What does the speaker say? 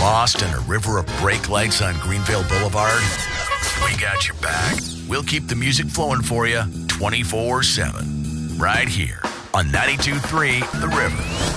lost in a river of brake lights on Greenville Boulevard? We got your back. We'll keep the music flowing for you 24/7. Right here on 92.3 The River.